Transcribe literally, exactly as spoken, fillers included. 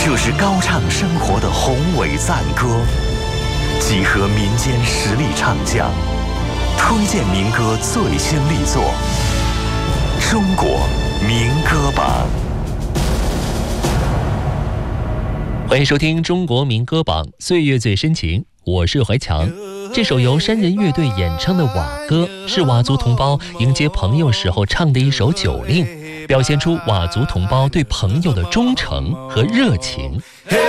这是高唱生活的宏伟赞歌，集合民间实力唱将，推荐民歌最新力作《中国民歌榜》。 欢迎收听《中国民歌榜》，岁月最深情，我是怀强。这首由山人乐队演唱的佤歌，是佤族同胞迎接朋友时候唱的一首酒令，表现出佤族同胞对朋友的忠诚和热情。 嘿